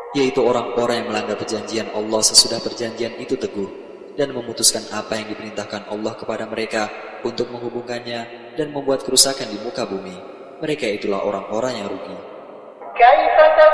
yaitu orang-orang yang melanggar perjanjian Allah sesudah perjanjian itu teguh dan memutuskan apa yang diperintahkan Allah kepada mereka untuk menghubungkannya dan membuat kerusakan di muka bumi. Mereka itulah orang-orang yang rugi.